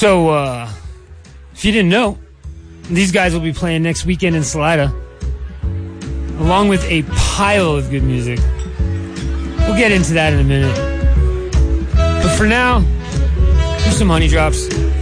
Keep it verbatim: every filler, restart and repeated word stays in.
So, uh, if you didn't know, these guys will be playing next weekend in Salida, along with a pile of good music. We'll get into that in a minute. But for now, here's some Honey Drops.